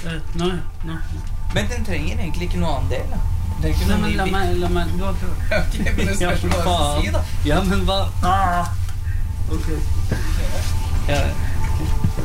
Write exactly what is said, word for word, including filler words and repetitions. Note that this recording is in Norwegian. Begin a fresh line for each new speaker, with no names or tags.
Uh, nei, nei.
Men den trenger egentlig ikke noe annen del, da. Det er ikke
Nei,
noe
men la
ny
meg, la meg, du har prøvd.
Ok, men det
Ja,
spørs hva
for
du skal si, da.
Ja, men hva? Ah! Ok.
Ja,